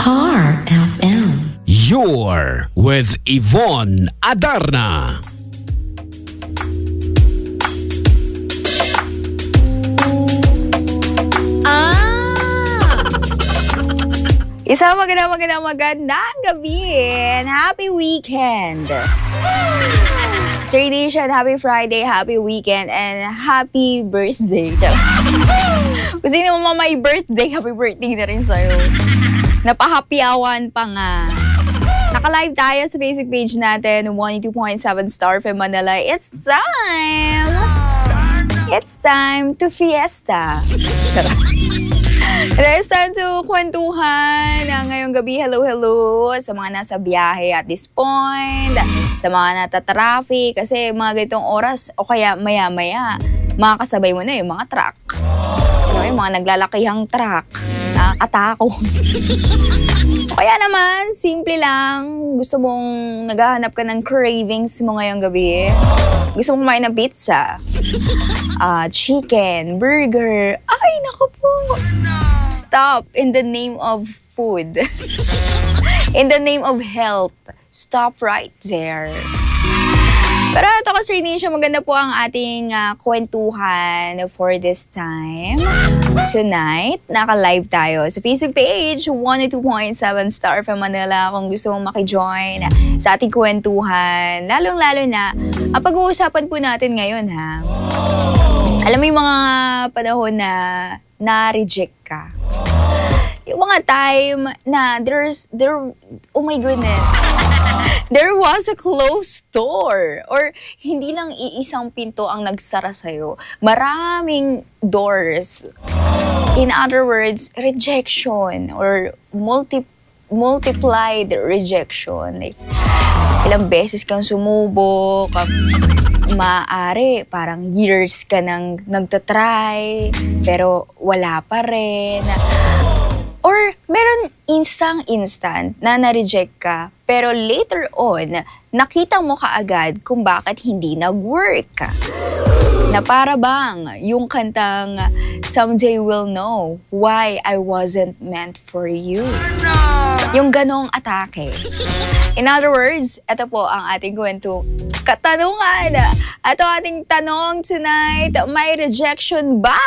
Star FM. You're with Yvonne Adarna. Isang magandang gabi and happy weekend. Straight Nation, happy Friday, happy weekend, and happy birthday. Kung sino mo may birthday, happy birthday na rin sa'yo. Napahapyawan pa nga. Naka-live tayo sa Facebook page natin, 102.7 Star FM Manila. It's time! It's time to fiesta. Charot. It's time to kwentuhan ngayong gabi. Hello sa mga nasa biyahe at this point, sa mga natatraffic, kasi mga ganitong oras o kaya maya-maya, makakasabay mo na yung mga truck. Yung mga naglalakihang truck. Nakakatako. O kaya naman, simple lang, gusto mong naghahanap ka ng cravings mo ngayong gabi. Gusto mong kumain ng pizza, chicken, burger. Ay, naku po. Stop in the name of food. In the name of health. Stop right there. Pero ito ka, Straight Nation, maganda po ang ating kwentuhan for this time. Tonight, naka-live tayo sa Facebook page, 102.7 Star FM Manila. Kung gusto mong makijoin sa ating kwentuhan, lalong-lalo na, ang pag-uusapan po natin ngayon, ha? Alam mo yung mga panahon na na-reject ka. Yung mga time na oh my goodness, there was a closed door. Or hindi lang iisang pinto ang nagsara sa'yo. Maraming doors. In other words, rejection or multiplied rejection. Like, ilang beses kang sumubok, maaari, parang years ka nang nagtatry, pero wala pa rin. Or meron instant na na-reject ka, pero later on, nakita mo kaagad kung bakit hindi nag-work. Na para bang yung kantang Someday We'll Know Why I Wasn't Meant For You. Yung ganong atake. In other words, ito po ang ating katanungan. Ito ating tanong tonight, may rejection ba?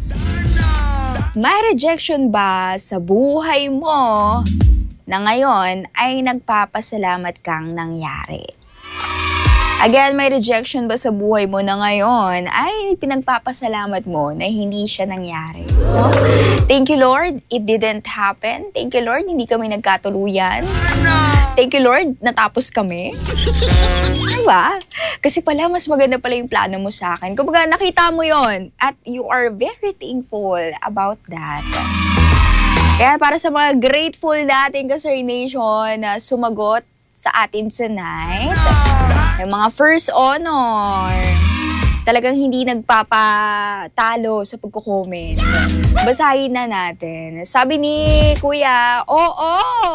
May rejection ba sa buhay mo na ngayon ay nagpapasalamat kang nangyari? Again, may rejection ba sa buhay mo na ngayon ay pinagpapasalamat mo na hindi siya nangyari? No? Thank you, Lord, it didn't happen. Thank you, Lord, hindi kami nagkatuluyan. Thank you, Lord, natapos kami. Diba? Kasi pala, mas maganda pala yung plano mo sa akin. Kumbaga, nakita mo yon at you are very thankful about that. Kaya para sa mga grateful nating Ka-Sir Nation na sumagot sa atin tonight, yung mga first honor, talagang hindi nagpapatalo sa pagko-comment. Basahin na natin. Sabi ni Kuya, oo!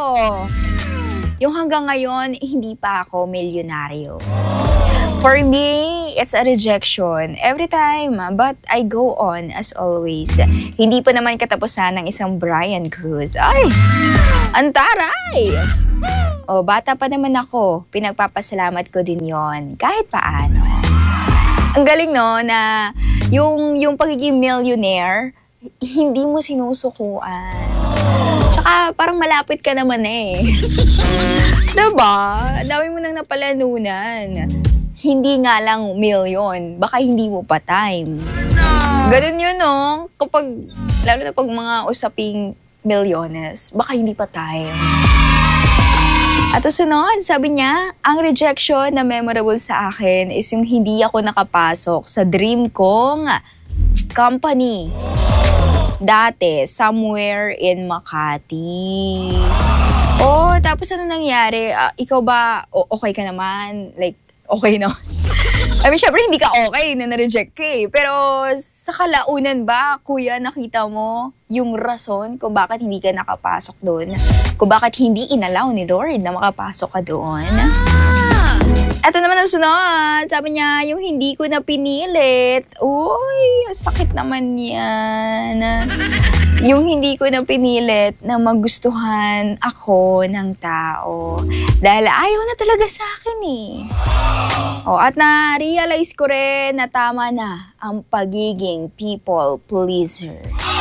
Yung hanggang ngayon, hindi pa ako milyonaryo. For me, it's a rejection every time, but I go on as always. Hindi pa naman katapusan ng isang Brian Cruz. Ay, antaray! O, bata pa naman ako, pinagpapasalamat ko din yon kahit paano. Ang galing, no, na yung pagiging millionaire, hindi mo sinusukuan. Tsaka parang malapit ka naman eh. Diba? Dami mo nang napalanunan. Hindi nga lang million, baka hindi mo pa time. Ganun yun, no? Lalo na pag mga usaping milyones, baka hindi pa time. At sunod, sabi niya, ang rejection na memorable sa akin is yung hindi ako nakapasok sa dream kong company. Dati, somewhere in Makati. Oh, tapos ano nangyari? Ikaw ba, okay ka naman? Like, okay na? I mean, syempre hindi ka okay na na-reject ka eh. Pero sa kalaunan ba, kuya, nakita mo yung rason kung bakit hindi ka nakapasok doon? Kung bakit hindi inalaw ni Lord na makapasok ka doon? Ito naman ang sunod. Sabi niya, yung hindi ko na pinilit. Uy, sakit naman yan. Yung hindi ko na pinilit na magustuhan ako ng tao. Dahil ayaw na talaga sa akin eh. At na-realize ko rin na tama na ang pagiging people pleaser.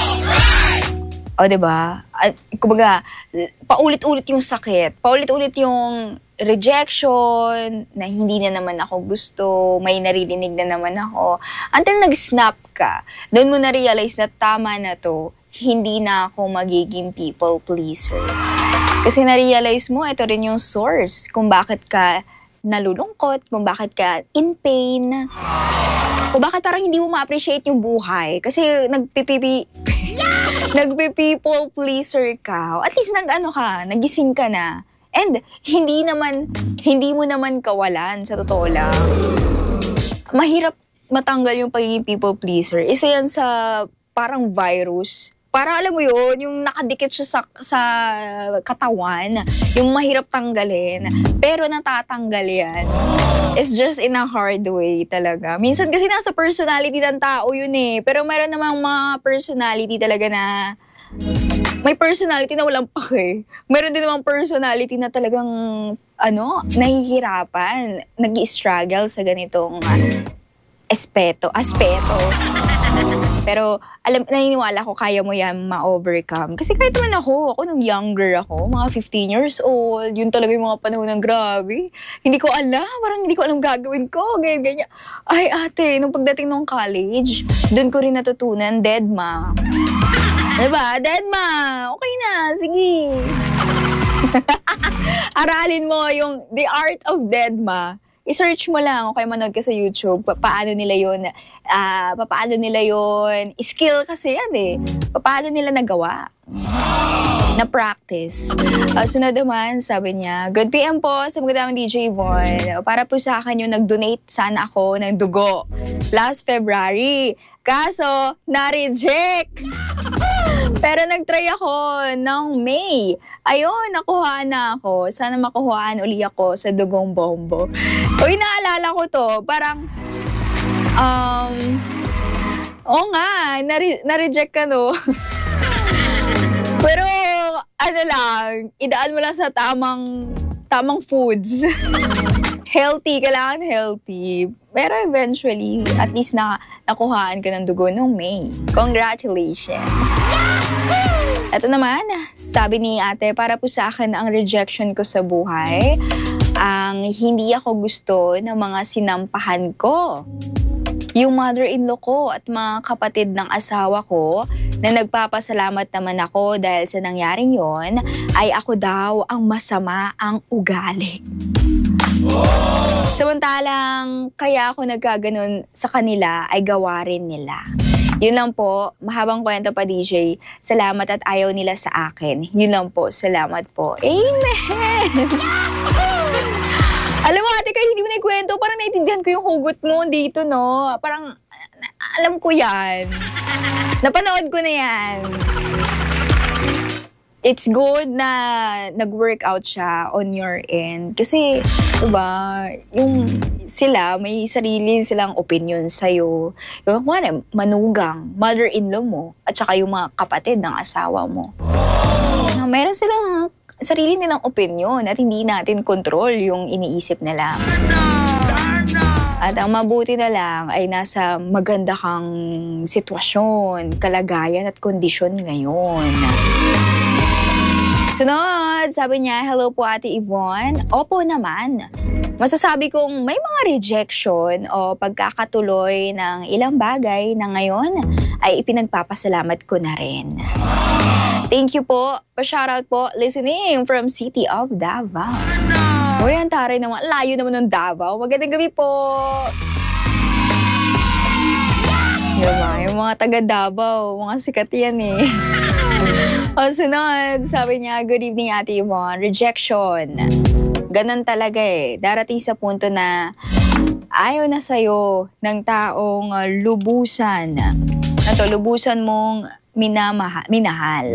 Diba? Kumbaga, paulit-ulit yung sakit. Paulit-ulit yung rejection, na hindi na naman ako gusto, may naririnig na naman ako. Until nag-snap ka, doon mo na-realize na tama na to, hindi na ako magiging people pleaser. Kasi na-realize mo, ito rin yung source kung bakit ka nalulungkot, kung bakit ka in pain, kung bakit parang hindi mo ma-appreciate yung buhay. Kasi nagpe-people pleaser ka. At least nagising ka na. And hindi mo naman kawalan, sa totoo lang. Mahirap matanggal yung pagiging people pleaser. Isa yan sa parang virus. Parang alam mo yun, yung nakadikit siya sa katawan, yung mahirap tanggalin. Pero natatanggal yan. It's just in a hard way talaga. Minsan kasi nasa personality ng tao yun eh. Pero mayroon namang mga personality talaga na may personality na walang pake. Meron din namang personality na talagang nahihirapan, nag-i-struggle sa ganitong aspeto. Pero naniniwala ko kaya mo yan ma-overcome. Kasi kahit naman ako nung younger ako, mga 15 years old, yun talaga yung mga panahon ng grabe. Hindi ko alam gagawin ko, ganyan. Ay ate, nung pagdating ng college, doon ko rin natutunan, deadma. Diba? Deadma, okay na, sige. Aralin mo yung The Art of Deadma. I-search mo lang o kaya manood ka sa YouTube, paano nila yun, skill kasi yan eh. Paano nila nagawa? Na practice. Sunod naman, sabi niya, good PM po sa magandang DJ Von. Para po sa akin yung nag-donate sana ako ng dugo last February. Kaso, na-reject. Pero nag-try ako ng May. Ayun, nakuhaan na ako. Sana makuhaan uli ako sa dugong bombo. Uy, naalala ko to. Parang, oo nga, na-reject ka no. Pero, idaan mo lang sa tamang foods. Healthy, kailangan healthy. Pero eventually, at least nakuhaan ka ng dugo nung May. Congratulations! Ito naman, sabi ni ate, para po sa akin ang rejection ko sa buhay, ang hindi ako gusto ng mga sinampahan ko. Yung mother-in-law ko at mga kapatid ng asawa ko na nagpapasalamat naman ako dahil sa nangyaring yon, ay ako daw ang masama ang ugali. Samantalang kaya ako nagkaganon sa kanila ay gawa rin nila. Yun lang po, mahabang kwento pa DJ. Salamat at ayaw nila sa akin. Yun lang po, salamat po. Amen! Alam mo ate, kahit hindi mo na ikwento, parang naiintindihan ko yung hugot mo dito, no? Parang, alam ko yan. Napanood ko na yan. It's good na nag-workout siya on your end. Kasi, diba, yung sila, may sarili silang opinion sa'yo. Yung manugang, mother-in-law mo, at saka yung mga kapatid ng asawa mo. Meron silang sarili nilang opinion at hindi natin control yung iniisip nila. At ang mabuti na lang ay nasa maganda kang sitwasyon, kalagayan at kondisyon ngayon. Sunod, sabi niya, hello po Ate Yvonne. Opo naman. Masasabi kong may mga rejection o pagkakatuloy ng ilang bagay na ngayon ay ipinagpapasalamat ko na rin. Thank you po. Pa-shoutout po, listening from City of Davao. Uy, ang taray naman. Layo naman ng Davao. Magandang gabi po. Diba? Yung mga taga Davao, mga sikat yan eh. O sunod, sabi niya, good evening Ate Yvonne. Rejection. Ganon talaga eh. Darating sa punto na ayaw na sa'yo ng taong lubusan. Lubusan mong minahal.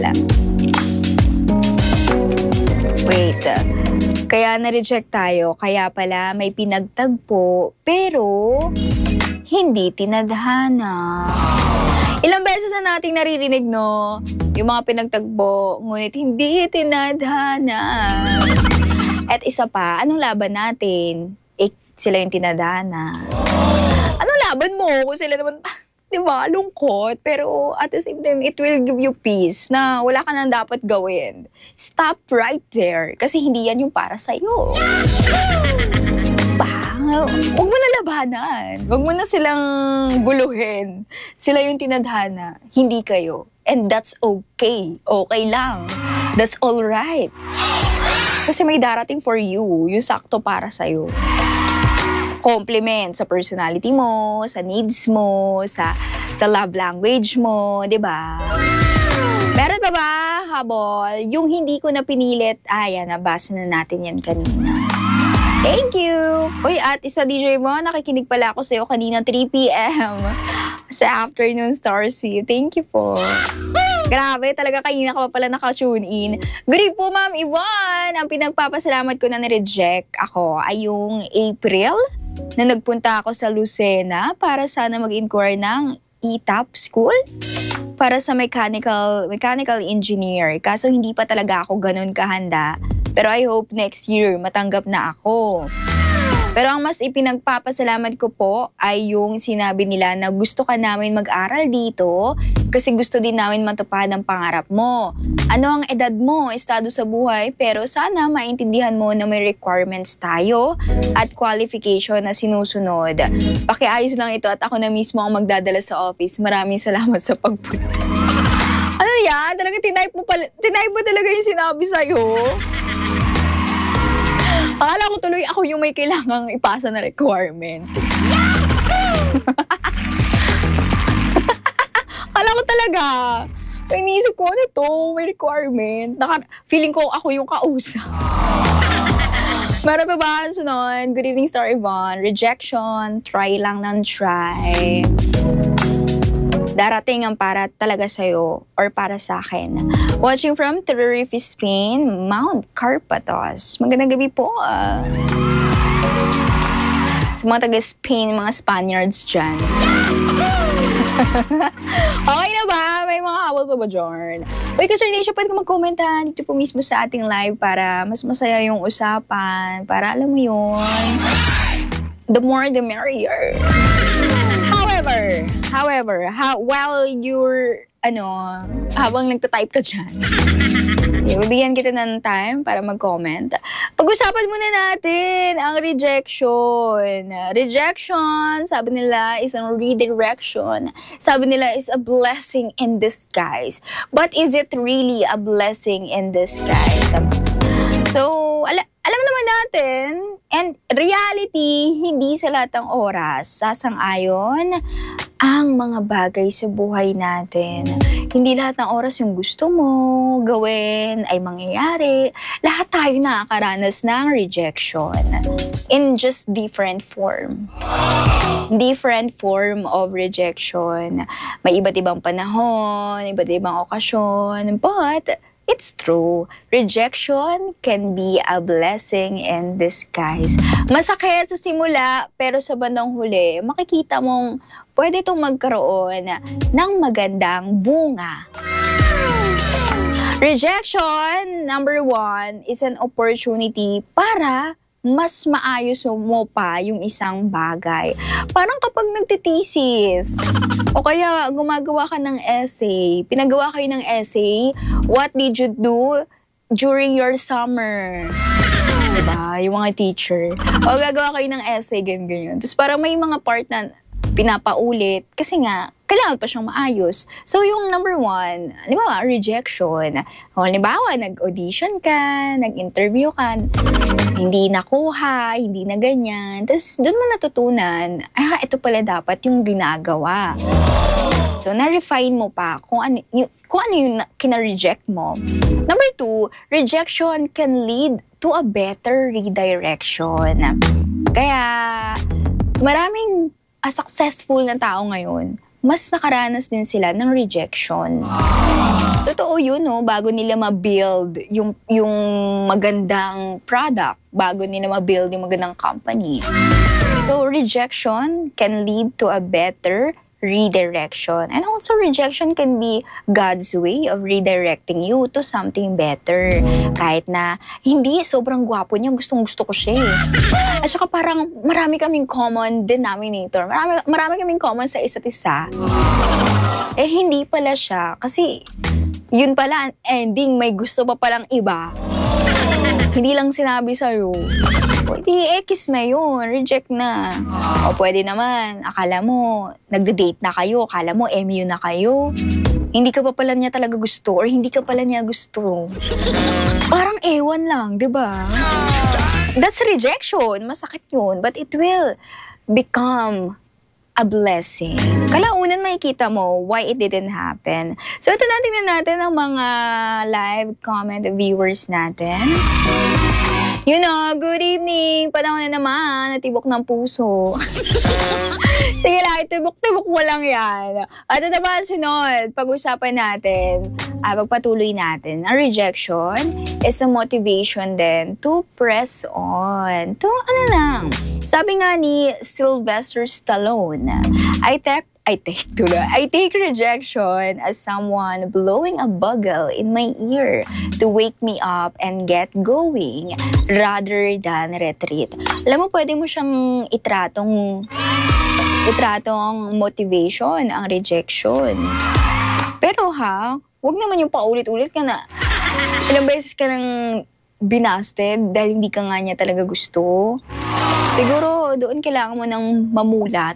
Wait. Kaya na-reject tayo. Kaya pala may pinagtagpo. Pero hindi tinadhana. Ilang beses na nating naririnig, no? Yung mga pinagtagbo, ngunit hindi tinadhana. At isa pa, anong laban natin? Sila yung tinadhana. Anong laban mo kung sila naman, diba, lungkot. Pero at the same time, it will give you peace na wala ka nang dapat gawin. Stop right there. Kasi hindi yan yung para sa'yo. Huwag mo na labanan. Huwag mo na silang guluhin. Sila yung tinadhana, hindi kayo. And that's okay. Okay lang. That's alright. Kasi may darating for you. Yung sakto para sa'yo. Compliment sa personality mo, sa needs mo, sa love language mo, di ba? Meron pa ba, habol? Yung hindi ko na pinilit, nabasa na natin yan kanina. Thank you! Uy, at isa DJ mo, nakikinig pala ako sa'yo kanina 3 p.m. sa Afternoon Stars View. Thank you po. Grabe, talaga kanina ka pa pala naka-tune in. Good evening po, Ma'am Yvonne. Ang pinagpapasalamat ko na na-reject ako ay yung April na nagpunta ako sa Lucena para sana mag-inquire ng ETAP school para sa mechanical engineer. Kaso hindi pa talaga ako ganun kahanda. Pero I hope next year matanggap na ako. Pero ang mas ipinagpapasalamat ko po ay yung sinabi nila na gusto ka namin mag-aral dito kasi gusto din namin matupad ang pangarap mo. Ano ang edad mo, estado sa buhay, pero sana maintindihan mo na may requirements tayo at qualification na sinusunod. Pakiayos lang ito at ako na mismo ang magdadala sa office. Maraming salamat sa pagpunta. Ano yan? Talaga tinype mo talaga yung sinabi sa'yo? Akala ko tuloy ako yung may kailangang ipasa na requirement. Akala ko talaga. Iniisip ko, ano to? May requirement. Feeling ko ako yung kausap. Meron pa ba? Sunod. Good evening, Star Yvonne. Rejection. Try lang ng try. Darating ang para talaga sa'yo or para sa akin. Watching from Tenerife, Spain, Mount Carpathos. Magandang gabi po. Sa mga taga-Spain, mga Spaniards dyan. Okay na ba? May mga habol pa ba, Jorn? Uy, Kasar Nation, pwede ka mag-comment dito po mismo sa ating live para mas masaya yung usapan. Para alam mo yun. The more, the merrier. However, while you're, habang nagtatype ka dyan, bibigyan kita ng time para mag-comment. Pag-usapan muna natin ang rejection. Rejection, sabi nila, is a redirection. Sabi nila, is a blessing in disguise. But is it really a blessing in disguise? So, alam naman natin, and reality, hindi sa lahat ng oras sasang-ayon ang mga bagay sa buhay natin. Hindi lahat ng oras yung gusto mo gawin ay mangyayari. Lahat tayo nakakaranas ng rejection in just different form. Different form of rejection. May iba't ibang panahon, iba't ibang okasyon, but it's true. Rejection can be a blessing in disguise. Masakit sa simula, pero sa bandang huli, makikita mong pwede itong magkaroon ng magandang bunga. Rejection, number 1, is an opportunity para mas maayos mo pa yung isang bagay. Parang kapag nagtitisis, o kaya gumagawa ka ng essay, pinagawa kayo ng essay, what did you do during your summer? Diba? Yung mga teacher. O gagawa kayo ng essay, ganyan. Tapos parang may mga part na pinapaulit kasi nga, kailangan pa siyang maayos. So, yung number 1, rejection. O, halimbawa, nag-audition ka, nag-interview ka, hindi nakuha, hindi na ganyan. Tapos, doon mo natutunan, ito pala dapat yung ginagawa. So, na-refine mo pa kung ano yung kina-reject mo. Number 2, rejection can lead to a better redirection. Kaya, maraming successful na tao ngayon, mas nakaranas din sila ng rejection. Totoo yun, no? Bago nila ma-build yung magandang product, bago nila ma-build yung magandang company. So, rejection can lead to a better redirection. And also, rejection can be God's way of redirecting you to something better. Kahit na hindi, sobrang gwapo niya, gustong-gusto ko siya eh. At saka parang marami kaming common denominator. Marami kaming common sa isa't isa. Eh, hindi pala siya. Kasi, yun pala ang ending, may gusto pa palang iba. Hindi lang sinabi sa'yo. Pwede, X na yun. Reject na. O pwede naman, akala mo, nagde-date na kayo. Akala mo, MU na kayo. Hindi ka pa pala niya talaga gusto or hindi ka pala niya gusto. Parang ewan lang, di ba? That's rejection. Masakit yun. But it will become a blessing. Kalaunan makikita mo why it didn't happen. So ito natin ang mga live comment viewers natin. You know, good evening. Panahon na naman, natibok ng puso. Sige lang, tibok-tibok mo lang yan. At ito naman sunod, pag-usapan natin, pagpatuloy natin. Ang rejection is a motivation then to press on. To ano lang. Sabi nga ni Sylvester Stallone, I take rejection as someone blowing a bugle in my ear to wake me up and get going rather than retreat. Alam mo, pwede mo siyang itratong motivation, ang rejection. Pero huwag naman yung paulit-ulit ka na. Ilang beses ka nang binasted dahil hindi ka nga niya talaga gusto. Siguro, doon kailangan mo nang mamulat.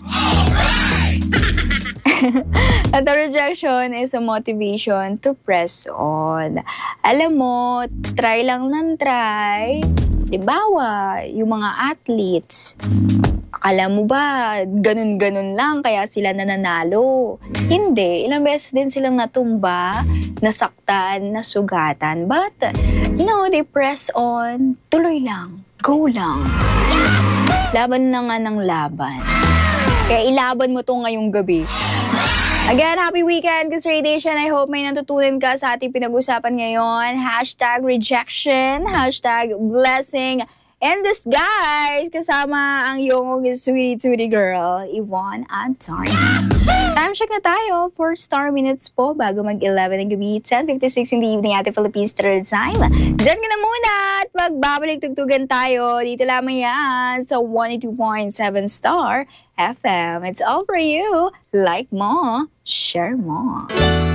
At the rejection is a motivation to press on. Alam mo, try lang ng try. Halimbawa, yung mga athletes, akala mo ba, ganun-ganun lang kaya sila nananalo? Hindi. Ilang beses din silang natumba, nasaktan, nasugatan. But, you know, they press on. Tuloy lang. Go lang. Laban na nga ng laban. Kaya ilaban mo to ngayong gabi. Again, happy weekend, Radiation. I hope may natutunan ka sa ating pinag-usapan ngayon. #rejection, #blessing in disguise. Kasama ang iyong sweetie girl, Yvonne Adarna. Time check na tayo. 4 star minutes po bago mag-11 ng gabi. 10:56 in the evening at the Philippines Third Time. Diyan ka na muna at magbabalik tugtugan tayo. Dito lamang yan sa 102.7 Star FM. It's all for you. Like mo, share mo.